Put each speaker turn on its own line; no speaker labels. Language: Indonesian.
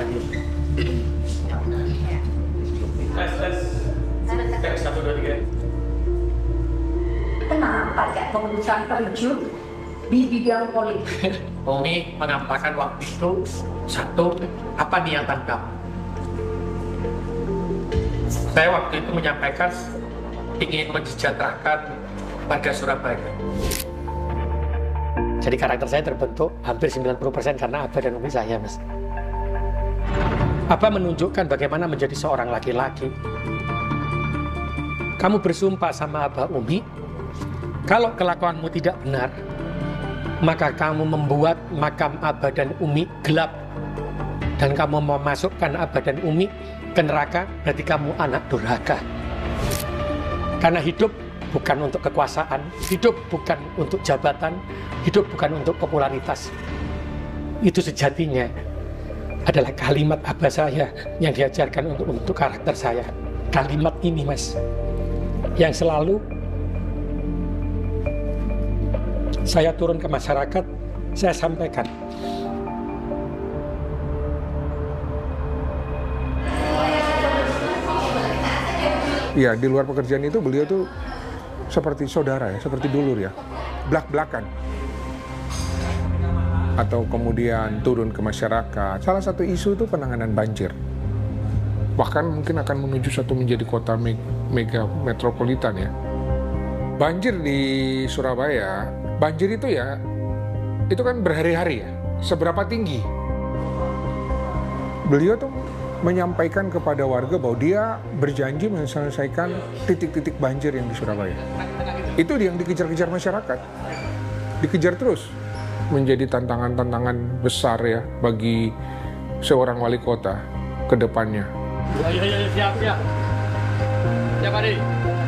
terakhir. Tes. 1, 2, 3.
Kenapa kayak keputusan terjun di bidang politik?
Umi mengatakan waktu itu, satu, apa niatan kamu? Saya waktu itu menyampaikan ingin mensejahterakan warga Surabaya. Jadi karakter saya terbentuk hampir 90% karena Abah dan Umi saya, Mas. Abah menunjukkan bagaimana menjadi seorang laki-laki. Kamu bersumpah sama Abah Umi, kalau kelakuanmu tidak benar, maka kamu membuat makam Abah dan Umi gelap. Dan kamu memasukkan Abah dan Umi ke neraka, berarti kamu anak durhaka. Karena hidup bukan untuk kekuasaan, hidup bukan untuk jabatan, hidup bukan untuk popularitas. Itu sejatinya adalah kalimat Abah saya yang diajarkan untuk karakter saya. Kalimat ini, Mas, yang selalu saya turun ke masyarakat, saya sampaikan.
Iya, di luar pekerjaan itu beliau tuh seperti saudara ya, seperti dulur ya, belak-belakan. Atau kemudian turun ke masyarakat. Salah satu isu itu penanganan banjir. Bahkan mungkin akan menuju menjadi kota mega metropolitan ya. Banjir di Surabaya, banjir itu ya, itu kan berhari-hari ya. Seberapa tinggi? Beliau tuh menyampaikan kepada warga bahwa dia berjanji menyelesaikan titik-titik banjir yang di Surabaya. Itu yang dikejar-kejar masyarakat. Dikejar terus. Menjadi tantangan-tantangan besar ya bagi seorang wali kota ke depannya.
Siap. Siap, Adi.